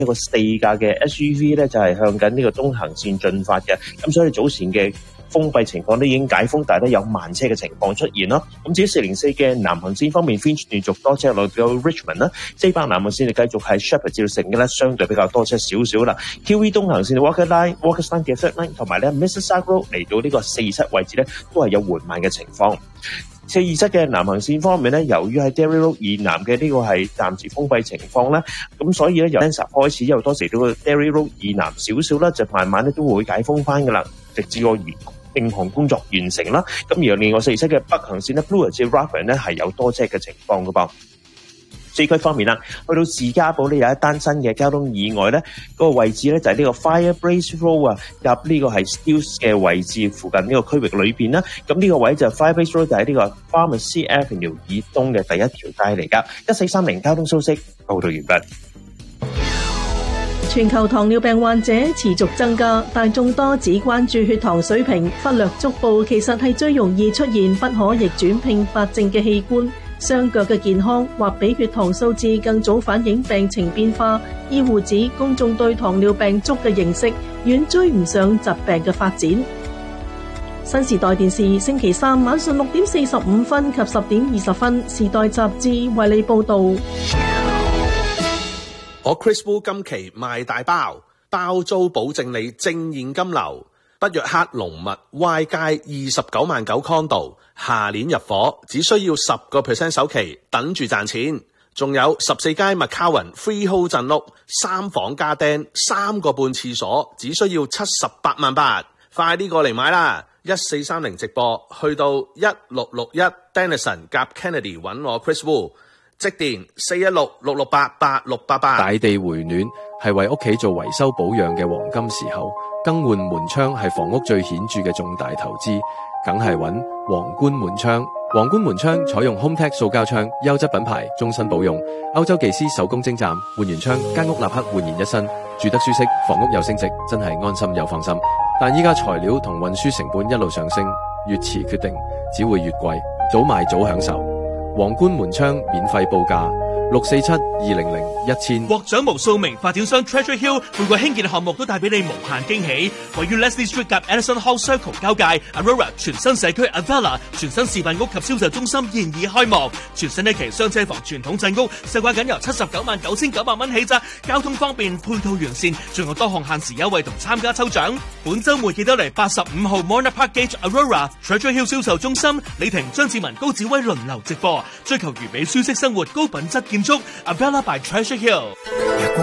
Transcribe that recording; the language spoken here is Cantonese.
一個4架嘅 SUV 咧就係向緊呢個東行線進發嘅，咁所以早前嘅封閉情況都已經解封，但係都有慢車嘅情況出現咯。咁至於404嘅南行線方面 ，Finch 連續多車落到 Richmond 啦，400南行線就繼續係 Shepherd 至到城嘅咧，相對比較多車少少啦。QV 東行線 Walker Line、Walker Line 嘅 Third Line 同埋咧 Mississauga Road 嚟到呢個427位置咧，都係有緩慢嘅情況。427嘅南行線方面咧，由於喺 Derry Road 以南嘅呢個係暫時封閉情況咧，咁所以咧由 Anzac 開始，因為多時到 Derry Road 以南少少啦，就慢慢咧都會解封翻噶啦，直至個認航工作完成啦。咁而另外427嘅北行線咧 ，Bloor 至 Rutherford 咧係有多車嘅情況噶噃。市區方面啦，去到士嘉堡呢有一單新嘅交通意外咧，嗰個位置咧就係呢個 Firebrace Road 啊，入呢個係 Steeles 嘅位置附近呢個區域裏邊啦。咁呢個位就係 Firebrace Road 就喺呢個 Pharmacy Avenue 以東嘅第一條街嚟㗎。1430交通消息報道完畢。 全球糖尿病患者持續增加，但眾多只關注血糖水平，忽略足部其實係最容易出現不可逆轉併發症嘅器官。雙腳嘅健康或比血糖數字更早反映病情變化。醫護指公眾對糖尿病足嘅認識遠追唔上疾病嘅發展。新時代電視星期三晚上6點45分及10點20分，時代雜誌為你報道。 我 Chris Wu 今期賣大包，包租保證你正現金流。北約克龍密 Y 街29萬9 condo， 下年入伙，只需要10% 首期，等住賺錢。仲有14街 McCowan Freehold 鎮屋，3房加釘，3個半廁所，只需要78萬8，快啲過嚟買啦！1430直播去到1661 Denison 夾 Kennedy 揾我 Chris Wu。即電416-668-8688。 大地回暖係為屋企做維修保養嘅黃金時候，更換門窗係房屋最顯著嘅重大投資，梗係揾皇冠門窗。皇冠門窗採用 HomeTech 塑膠窗，優質品牌，終身保用。歐洲技師手工精湛，換完窗間屋立刻煥然一新，住得舒適，房屋又升值，真係安心又放心。但依家材料同運輸成本一路上升，越遲決定只會越貴，早買早享受。皇冠門窗免費報價647-200-1000。 獲獎無數名發展商 Treasure Hill 每個興建項目都帶俾你無限驚喜。位於 Leslie Street 及 Edison Hall Circle 交界 Aurora 全新社區 Avella 全新示範屋及銷售中心現已開幕。全新一期雙車房傳統鎮屋售價僅由799900蚊起咋，交通方便，配套完善，仲有多項限時優惠同參加抽獎。本週末記得嚟85號 Mona Park Gate Aurora Treasure Hill 銷售中心，李婷、張志文、高子威輪流直播，追求完美舒適生活，高品質建築 Avella by Treasure Hill。